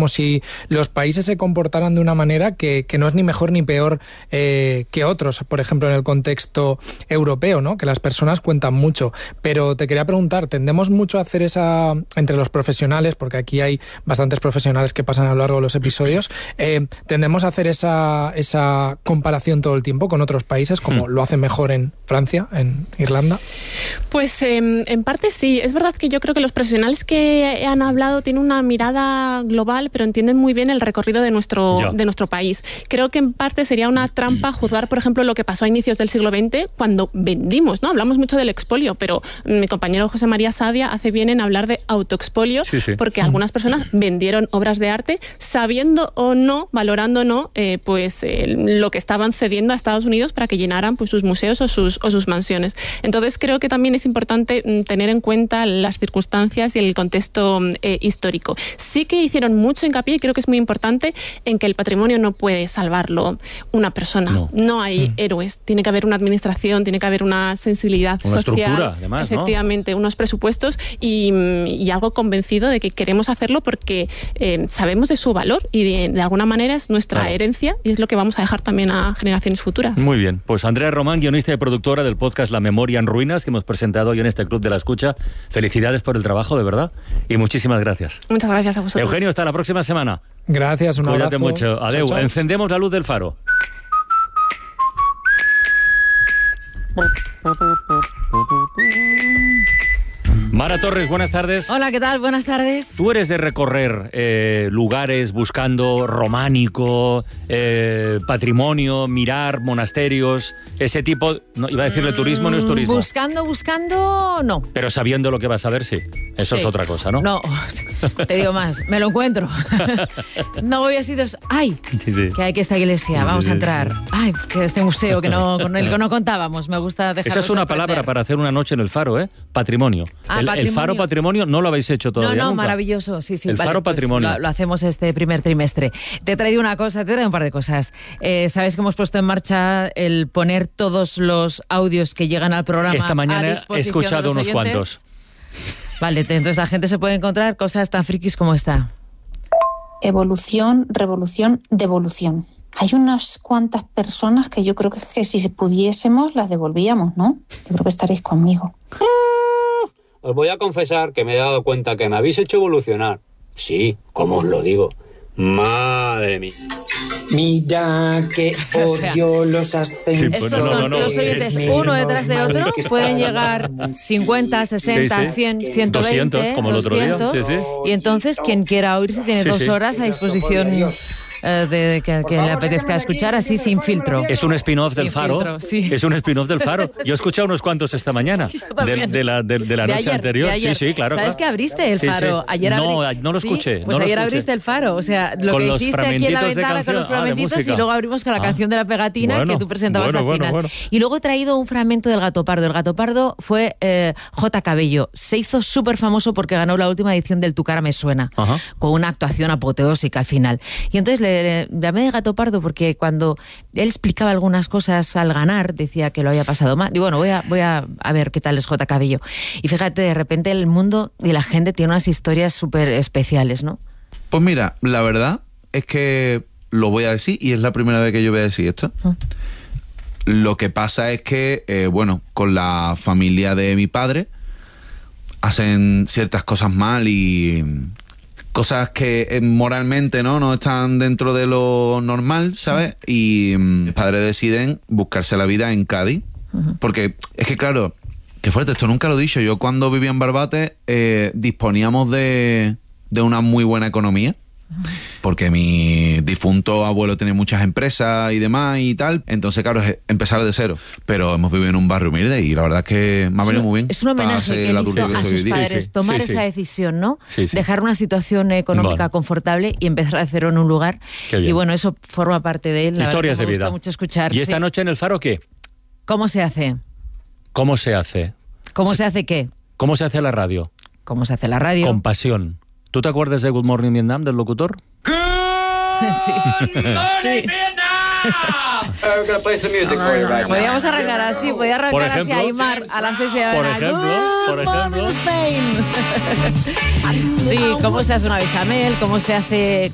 como si los países se comportaran de una manera que no es ni mejor ni peor que otros, por ejemplo, en el contexto europeo, ¿no? Que las personas cuentan mucho. Pero te quería preguntar, ¿tendemos mucho a hacer esa, entre los profesionales, porque aquí hay bastantes profesionales que pasan a lo largo de los episodios, tendemos a hacer esa comparación todo el tiempo con otros países, como lo hacen mejor en Francia, en Irlanda? Pues en parte sí. Es verdad que yo creo que los profesionales que han hablado tienen una mirada global, pero entienden muy bien el recorrido de nuestro país. Creo que en parte sería una trampa juzgar, por ejemplo, lo que pasó a inicios del siglo XX cuando vendimos, ¿no? Hablamos mucho del expolio, pero mi compañero José María Sadia hace bien en hablar de autoexpolio, porque algunas personas vendieron obras de arte sabiendo o no, valorando o no, lo que estaban cediendo a Estados Unidos para que llenaran pues, sus museos o sus mansiones. Entonces creo que también es importante tener en cuenta las circunstancias y el contexto histórico. Sí que hicieron mucho hincapié, y creo que es muy importante, en que el patrimonio no puede salvarlo una persona. No hay héroes. Tiene que haber una administración, tiene que haber una sensibilidad una social. Estructura, además, efectivamente, ¿no? Unos presupuestos y algo convencido de que queremos hacerlo porque sabemos de su valor y de alguna manera es nuestra herencia y es lo que vamos a dejar también a generaciones futuras. Muy bien. Pues Andrea Román, guionista y productora del podcast La Memoria en Ruinas, que hemos presentado hoy en este Club de la Escucha. Felicidades por el trabajo, de verdad. Y muchísimas gracias. Muchas gracias a vosotros. Eugenio, hasta la próxima semana. Gracias, un abrazo. Cuídate mucho. Adeu. Chao, chao. Encendemos la luz del faro. Mara Torres, buenas tardes. Hola, ¿qué tal? Buenas tardes. Tú eres de recorrer lugares buscando románico, patrimonio, mirar monasterios, ese tipo... No, iba a decirle turismo, no es turismo. Buscando, no. Pero sabiendo lo que vas a ver, sí. Eso es otra cosa, ¿no? No, te digo más, me lo encuentro. No voy a sitios... ¡Ay! Que hay que esta iglesia, vamos a entrar. ¡Ay! Que este museo con el que no contábamos, me gusta dejarlo. Esa es una palabra para hacer una noche en el faro, ¿eh? Patrimonio. El faro patrimonio no lo habéis hecho todavía. No, nunca. Maravilloso, sí. El faro patrimonio. Lo hacemos este primer trimestre. Te he traído un par de cosas. Sabes que hemos puesto en marcha el poner todos los audios que llegan al programa. Esta mañana he escuchado unos cuantos. Vale, entonces la gente se puede encontrar cosas tan frikis como esta. Evolución, revolución, devolución. Hay unas cuantas personas que yo creo que si pudiésemos las devolvíamos, ¿no? Yo creo que estaréis conmigo. Os voy a confesar que me he dado cuenta que me habéis hecho evolucionar. Sí, como os lo digo. Madre mía. Mira que odio los ascensos. Estos son los oyentes uno detrás de otro. Pueden llegar 50, 60, 100, 120, 200, como el otro día. Y entonces quien quiera oírse tiene 2 horas a disposición de que le apetezca escuchar así sin filtro. Es un spin-off del Faro. Filtro, sí. Es un spin-off del Faro. Yo he escuchado unos cuantos esta mañana de la noche anterior. Ayer. Sí, claro. ¿Sabes que abriste el Faro? Sí. Ayer no lo escuché. Pues ayer abriste el Faro. O sea, lo con que los hiciste aquí en la ventana con los fragmentitos y luego abrimos con la canción de la pegatina que tú presentabas al final. Bueno. Y luego he traído un fragmento del Gato Pardo. El Gato Pardo fue J. Cabello. Se hizo súper famoso porque ganó la última edición del Tu cara me suena, con una actuación apoteósica al final. Y entonces le llamé de Gato Pardo porque cuando él explicaba algunas cosas al ganar, decía que lo había pasado mal. Y bueno, voy a ver qué tal es J. Cabello. Y fíjate, de repente el mundo y la gente tiene unas historias súper especiales, ¿no? Pues mira, la verdad es que lo voy a decir y es la primera vez que yo voy a decir esto. Lo que pasa es que, con la familia de mi padre hacen ciertas cosas mal y cosas que moralmente no están dentro de lo normal, ¿sabes? Y mis padres deciden buscarse la vida en Cádiz. Porque es que, claro, qué fuerte, esto nunca lo he dicho. Yo cuando vivía en Barbate disponíamos de una muy buena economía. Porque mi difunto abuelo tenía muchas empresas y demás y tal. Entonces, claro, es empezar de cero. Pero hemos vivido en un barrio humilde y la verdad es que me ha venido muy bien. Es un homenaje que él hizo a sus padres, tomar esa decisión, ¿no? Dejar una situación económica confortable y empezar de cero en un lugar. Y bueno, eso forma parte de él. Historias de vida. Me gusta mucho escuchar. ¿Y esta noche en el Faro qué? ¿Cómo se hace? ¿Cómo se hace? ¿Cómo se hace qué? ¿Cómo se hace la radio? ¿Cómo se hace la radio? Con pasión. ¿Tú te acuerdas de Good Morning Vietnam, del locutor? Sí. Podríamos arrancar así, podría arrancar así a Aymar a las 6 de la mañana. Por ejemplo. Sí, cómo se hace una bechamel, cómo se hace